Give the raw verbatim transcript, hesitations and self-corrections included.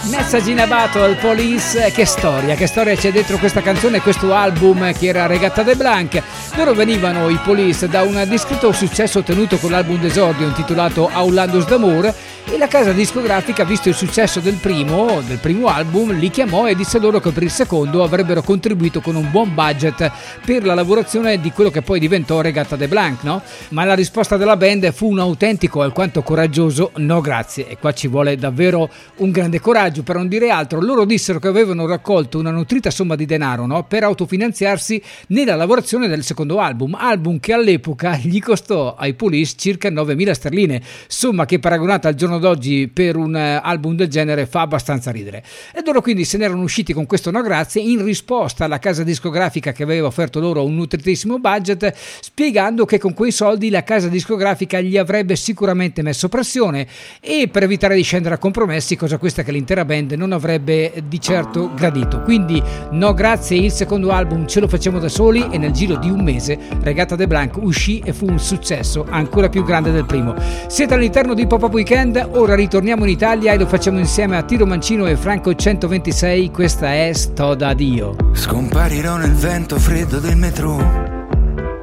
Message in a Battle, Police, che storia, che storia c'è dentro questa canzone, questo album che era Regatta de Blanc. Loro venivano, i Police, da un discreto successo ottenuto con l'album d'esordio intitolato Aulandos d'Amour, e la casa discografica, visto il successo del primo, del primo album, li chiamò e disse loro che per il secondo avrebbero contribuito con un buon budget per la lavorazione di quello che poi diventò Regatta de Blanc, no? Ma la risposta della band fu un autentico, alquanto coraggioso no grazie, e qua ci vuole davvero un grande coraggio, per non dire altro. Loro dissero che avevano raccolto una nutrita somma di denaro, no? Per autofinanziarsi nella lavorazione del secondo album, album che all'epoca gli costò ai Police circa novemila sterline, somma che paragonata al giorno d'oggi per un album del genere fa abbastanza ridere. E loro quindi se ne erano usciti con questo no grazie in risposta alla casa discografica che aveva offerto loro un nutritissimo budget, spiegando che con quei soldi la casa discografica gli avrebbe sicuramente messo pressione e per evitare di scendere a compromessi, cosa questa che l'intera band non avrebbe di certo gradito. Quindi no grazie, il secondo album ce lo facciamo da soli, e nel giro di un mese Regatta de Blanc uscì e fu un successo ancora più grande del primo. Siete all'interno di Pop-Up Weekend. Ora ritorniamo in Italia e lo facciamo insieme a Tiro Mancino e Franco centoventisei. Questa è Sto da Dio. Scomparirò nel vento freddo del metro,